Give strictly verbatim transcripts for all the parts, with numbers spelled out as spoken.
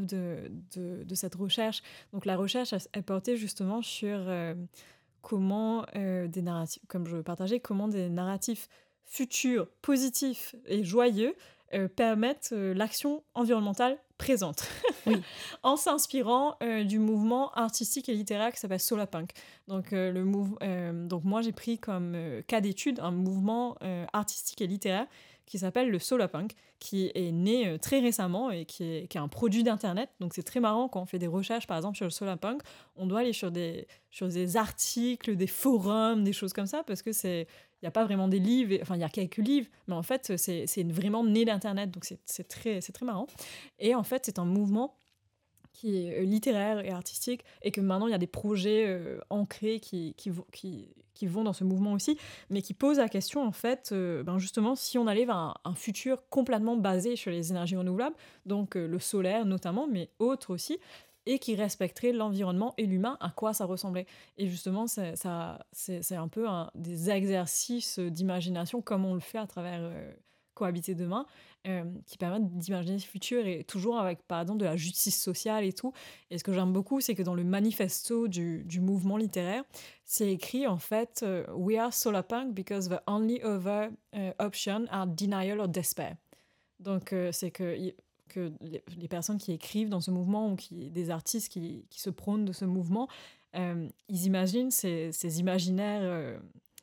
preuve de, de, de cette recherche. Donc la recherche, elle, elle portait justement sur euh, comment euh, des narratifs, comme je le partageais, comment des narratifs futurs, positifs et joyeux euh, permettent euh, l'action environnementale présente. Oui. En s'inspirant euh, du mouvement artistique et littéraire qui s'appelle Solarpunk. Donc, euh, le mouv- euh, donc moi, j'ai pris comme euh, cas d'étude un mouvement euh, artistique et littéraire qui s'appelle le Solarpunk, qui est né euh, très récemment et qui est, qui est un produit d'Internet. Donc, c'est très marrant quand on fait des recherches, par exemple, sur le Solarpunk, on doit aller sur des, sur des articles, des forums, des choses comme ça, parce que c'est... Il n'y a pas vraiment des livres, et- enfin, il y a quelques livres, mais en fait, c'est, c'est vraiment né d'Internet, donc c'est, c'est, très, c'est très marrant. Et en fait, c'est un mouvement qui est euh, littéraire et artistique, et que maintenant il y a des projets euh, ancrés qui, qui, vo- qui, qui vont dans ce mouvement aussi, mais qui posent la question en fait, euh, ben justement, si on allait vers un, un futur complètement basé sur les énergies renouvelables, donc euh, le solaire notamment, mais autres aussi, et qui respecterait l'environnement et l'humain, à quoi ça ressemblait. Et justement, c'est, ça, c'est, c'est un peu un, des exercices d'imagination, comme on le fait à travers euh, Cohabiter demain, euh, qui permettent d'imaginer ce futur, et toujours avec, par exemple, de la justice sociale et tout. Et ce que j'aime beaucoup, c'est que dans le manifesto du, du mouvement littéraire, c'est écrit en fait euh, We are solarpunk because the only other uh, option are denial or despair. Donc euh, c'est que, y- que les, les personnes qui écrivent dans ce mouvement, ou qui, des artistes qui, qui se prônent de ce mouvement, euh, ils imaginent ces, ces imaginaires euh,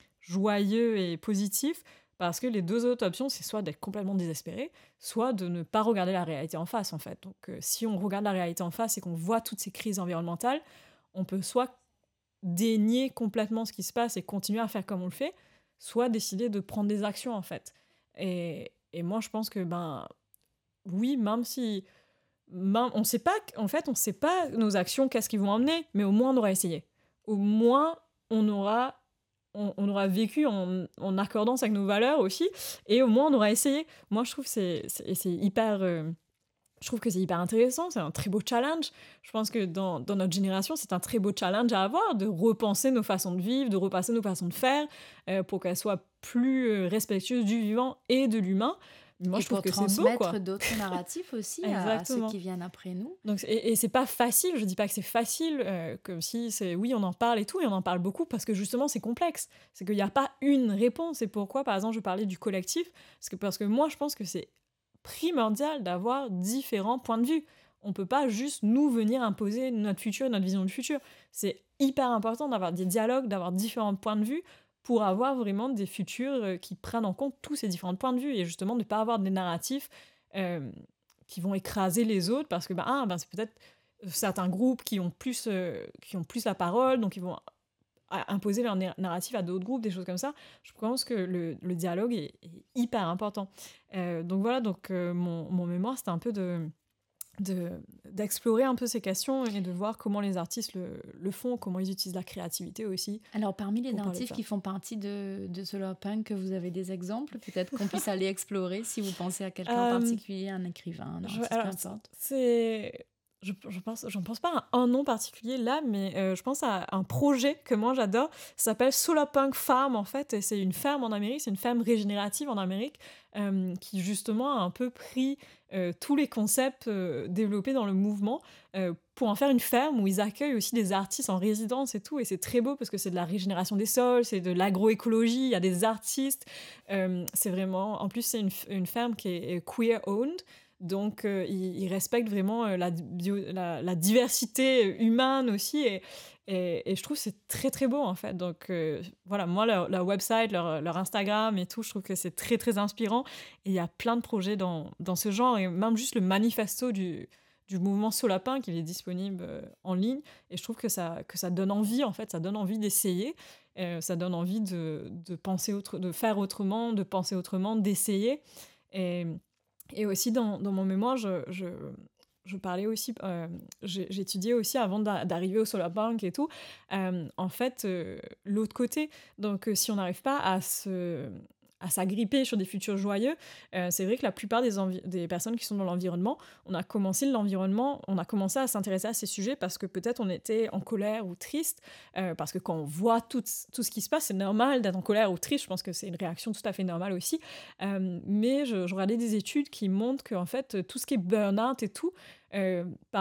joyeux et positifs, parce que les deux autres options, c'est soit d'être complètement désespéré, soit de ne pas regarder la réalité en face, en fait. Donc, euh, si on regarde la réalité en face et qu'on voit toutes ces crises environnementales, on peut soit dénier complètement ce qui se passe et continuer à faire comme on le fait, soit décider de prendre des actions, en fait. Et, et moi, je pense que, ben, oui, même si... même- on sait pas, en fait, on sait pas nos actions, qu'est-ce qu'ils vont emmener, mais au moins, on aura essayé. Au moins, on aura on, on aura vécu en, en accordance avec nos valeurs aussi, et au moins on aura essayé. Moi, je trouve que c'est, c'est, c'est hyper... euh, je trouve que c'est hyper intéressant, c'est un très beau challenge. Je pense que dans, dans notre génération, c'est un très beau challenge à avoir, de repenser nos façons de vivre, de repasser nos façons de faire, euh, pour qu'elles soient plus euh, respectueuses du vivant et de l'humain. Moi, Et je trouve pour que c'est beau, quoi. transmettre d'autres narratifs aussi à, à ceux Exactement. qui viennent après nous. Donc, et, et c'est pas facile, je dis pas que c'est facile, euh, comme si c'est oui, on en parle et tout, et on en parle beaucoup parce que justement c'est complexe. C'est qu'il n'y a pas une réponse. Et pourquoi, par exemple, je parlais du collectif, parce que, parce que moi je pense que c'est primordial d'avoir différents points de vue. On peut pas juste nous venir imposer notre futur, notre vision du futur. C'est hyper important d'avoir des dialogues, d'avoir différents points de vue pour avoir vraiment des futurs euh, qui prennent en compte tous ces différents points de vue, et justement de ne pas avoir des narratifs euh, qui vont écraser les autres parce que bah, ah, ben, c'est peut-être certains groupes qui ont plus, euh, qui ont plus la parole, donc ils vont a- imposer leur na- narratif à d'autres groupes, des choses comme ça. Je pense que le, le dialogue est, est hyper important. Euh, donc voilà, donc, euh, mon, mon mémoire, c'était un peu de, de, d'explorer un peu ces questions et de voir comment les artistes le, le font, comment ils utilisent la créativité aussi. Alors, parmi les Pour parler de artistes ça. qui font partie de, de Solarpunk, vous avez des exemples? Peut-être qu'on puisse aller explorer si vous pensez à quelqu'un en Euh, particulier, un écrivain, un Je, artiste, peu alors, importe. c'est... Je, je pense, j'en pense pas à un nom particulier là, mais euh, je pense à un projet que moi j'adore. Ça s'appelle Solarpunk Farm, en fait, et c'est une ferme en Amérique, c'est une ferme régénérative en Amérique, euh, qui justement a un peu pris euh, tous les concepts euh, développés dans le mouvement euh, pour en faire une ferme où ils accueillent aussi des artistes en résidence et tout, et c'est très beau parce que c'est de la régénération des sols, c'est de l'agroécologie, il y a des artistes, euh, c'est vraiment... En plus, c'est une, une ferme qui est est queer-owned, donc, euh, ils, ils respectent vraiment euh, la, bio- la, la diversité humaine aussi. Et, et, et je trouve que c'est très, très beau, en fait. Donc, euh, voilà, moi, leur, leur website, leur, leur Instagram et tout, je trouve que c'est très, très inspirant. Et il y a plein de projets dans, dans ce genre. Et même juste le manifesto du, du mouvement Solarpunk, il est disponible euh, en ligne. Et je trouve que ça, que ça donne envie, en fait. Ça donne envie d'essayer. Euh, ça donne envie de, de penser autre, de faire autrement, de penser autrement, d'essayer. Et... Et aussi, dans, dans mon mémoire, je, je, je parlais aussi... Euh, j'ai- j'étudiais aussi avant d'a- d'arriver au Solarpunk et tout. Euh, en fait, euh, l'autre côté. Donc, euh, si on n'arrive pas à se, à s'agripper sur des futurs joyeux. Euh, c'est vrai que la plupart des, envi- des personnes qui sont dans l'environnement, on a commencé l'environnement, on a commencé à s'intéresser à ces sujets parce que peut-être on était en colère ou triste, euh, parce que quand on voit tout, tout ce qui se passe, c'est normal d'être en colère ou triste, je pense que c'est une réaction tout à fait normale aussi. Euh, mais je, je regardais des études qui montrent qu'en fait, tout ce qui est burn-out et tout, euh,